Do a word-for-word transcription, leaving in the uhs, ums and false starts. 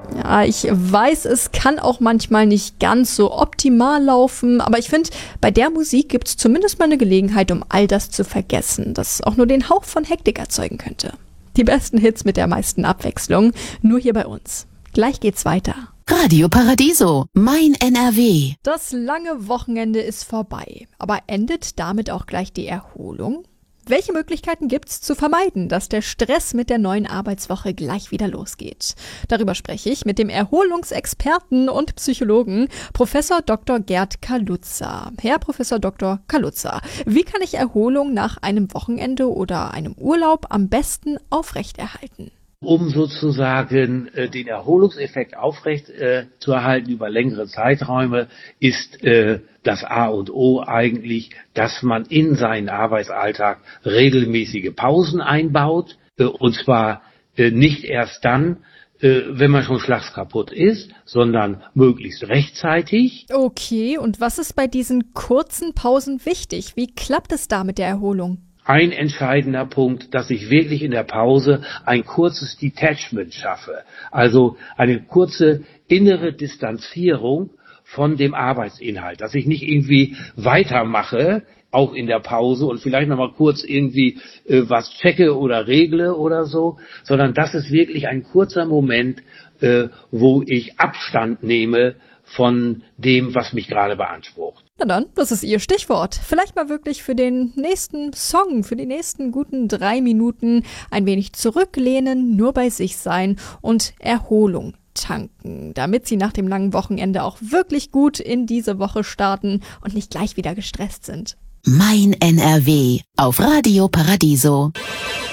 Ja, ich weiß, es kann auch manchmal nicht ganz so optimal laufen, aber ich finde, bei der Musik gibt es zumindest mal eine Gelegenheit, um all das zu vergessen, das auch nur den Hauch von Hektik erzeugen könnte. Die besten Hits mit der meisten Abwechslung, nur hier bei uns. Gleich geht's weiter. Radio Paradiso, mein N R W. Das lange Wochenende ist vorbei, aber endet damit auch gleich die Erholung? Welche Möglichkeiten gibt's zu vermeiden, dass der Stress mit der neuen Arbeitswoche gleich wieder losgeht? Darüber spreche ich mit dem Erholungsexperten und Psychologen Professor Doktor Gerd Kaluza. Herr Professor Doktor Kaluza, wie kann ich Erholung nach einem Wochenende oder einem Urlaub am besten aufrechterhalten? Um sozusagen äh, den Erholungseffekt aufrecht äh, zu erhalten über längere Zeiträume, ist äh, das A und O eigentlich, dass man in seinen Arbeitsalltag regelmäßige Pausen einbaut, äh, und zwar äh, nicht erst dann, äh, wenn man schon schlagskaputt ist, sondern möglichst rechtzeitig. Okay, und was ist bei diesen kurzen Pausen wichtig? Wie klappt es da mit der Erholung? Ein entscheidender Punkt, dass ich wirklich in der Pause ein kurzes Detachment schaffe, also eine kurze innere Distanzierung von dem Arbeitsinhalt, dass ich nicht irgendwie weitermache, auch in der Pause und vielleicht nochmal kurz irgendwie äh, was checke oder regle oder so, sondern das ist wirklich ein kurzer Moment, äh, wo ich Abstand nehme von dem, was mich gerade beansprucht. Na dann, das ist Ihr Stichwort. Vielleicht mal wirklich für den nächsten Song, für die nächsten guten drei Minuten ein wenig zurücklehnen, nur bei sich sein und Erholung tanken, damit Sie nach dem langen Wochenende auch wirklich gut in diese Woche starten und nicht gleich wieder gestresst sind. Mein N R W auf Radio Paradiso.